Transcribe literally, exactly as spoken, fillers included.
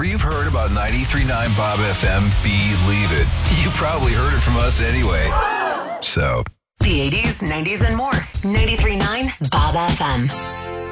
you've heard about ninety-three point nine Bob F M, believe it. You probably heard it from us anyway. So. The eighties, nineties, and more. ninety-three point nine Bob F M.